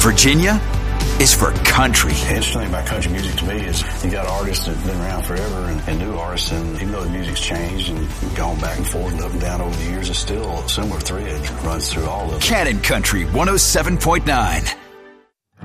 Virginia is for country. The interesting thing about country music to me is you got artists that have been around forever and new artists, and even though the music's changed and gone back and forth and up and down over the years, it's still a similar thread runs through all of it. Cannon Country 107.9.